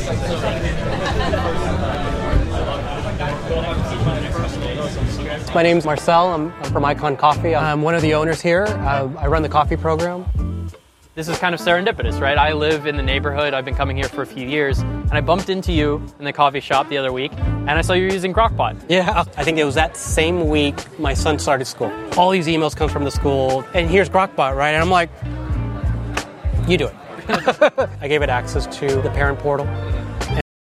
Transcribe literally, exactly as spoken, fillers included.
My name's Marcel. I'm, I'm from Icon Coffee. I'm one of the owners here. Uh, I run the coffee program. This is kind of serendipitous, right? I live in the neighborhood. I've been coming here for a few years, and I bumped into you in the coffee shop the other week, and I saw you were using Crock-Pot. Yeah, I think it was that same week my son started school. All these emails come from the school, and here's Crock-Pot, right? And I'm like, you do it. I gave it access to the parent portal.